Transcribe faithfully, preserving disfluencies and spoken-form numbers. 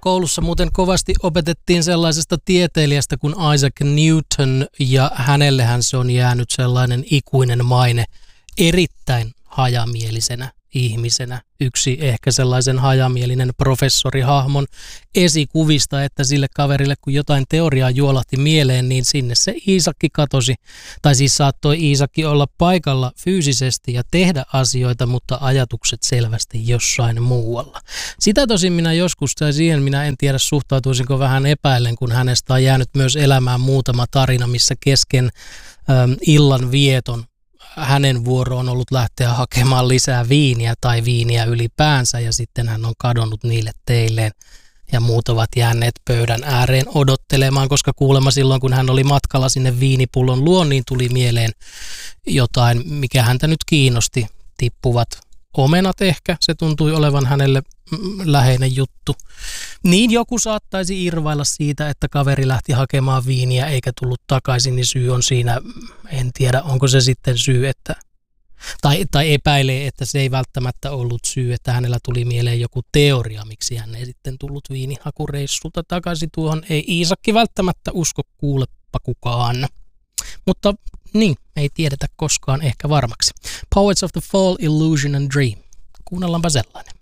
koulussa muuten kovasti opetettiin sellaisesta tieteilijästä kuin Isaac Newton, ja hänellehän se on jäänyt sellainen ikuinen maine erittäin hajamielisenä ihmisenä. Yksi ehkä sellaisen hajamielinen professorihahmon esikuvista, että sille kaverille kun jotain teoriaa juolahti mieleen, niin sinne se Iisakki katosi. Tai siis saattoi Iisakki olla paikalla fyysisesti ja tehdä asioita, mutta ajatukset selvästi jossain muualla. Sitä tosin minä joskus, tai siihen minä en tiedä suhtautuisinko vähän epäillen, kun hänestä on jäänyt myös elämään muutama tarina, missä kesken äm, illan vieton hänen vuoro on ollut lähteä hakemaan lisää viiniä tai viiniä ylipäänsä, ja sitten hän on kadonnut niille teilleen ja muut ovat jääneet pöydän ääreen odottelemaan, koska kuulemma silloin kun hän oli matkalla sinne viinipullon luon, niin tuli mieleen jotain, mikä häntä nyt kiinnosti. Tippuvat omenat ehkä, se tuntui olevan hänelle läheinen juttu. Niin joku saattaisi irvailla siitä, että kaveri lähti hakemaan viiniä eikä tullut takaisin, niin syy on siinä, en tiedä onko se sitten syy, että tai, tai epäilee, että se ei välttämättä ollut syy, että hänellä tuli mieleen joku teoria, miksi hän ei sitten tullut viinihakureissulta takaisin tuohon. Ei Iisakki välttämättä usko, kuulepa kukaan. Mutta niin, ei tiedetä koskaan ehkä varmaksi. Poets of the Fall, Illusion and Dream. Kuunnellaanpa sellainen.